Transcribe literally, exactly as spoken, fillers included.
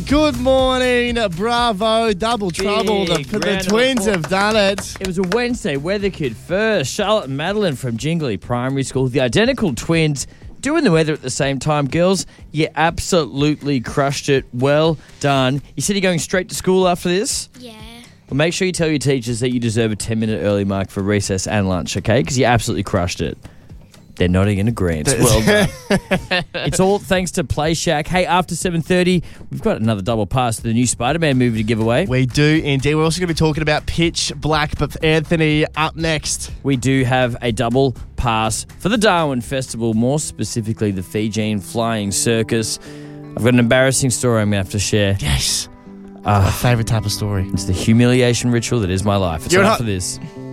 Good morning, bravo, double trouble. The, Big the round of twins applause. have done it. It was a Wednesday weather kid first. Charlotte and Madeline from Jingley Primary School, the identical twins, doing the weather at the same time. Girls, you absolutely crushed it. Well done. You said you're going straight to school after this? Yeah. Well, make sure you tell your teachers that you deserve a ten-minute early mark for recess and lunch, okay? Because you absolutely crushed it. They're nodding in agreement. Well done. It's all thanks to Play Shack. Hey, after seven thirty, we've got another double pass to the new Spider-Man movie to give away. We do indeed. We're also going to be talking about Pitch Black, but Anthony, up next. We do have a double pass for the Darwin Festival, more specifically the Fijian Flying Circus. I've got an embarrassing story I'm going to have to share. Yes. Uh, My favourite type of story. It's the humiliation ritual that is my life. It's You're all not- after this.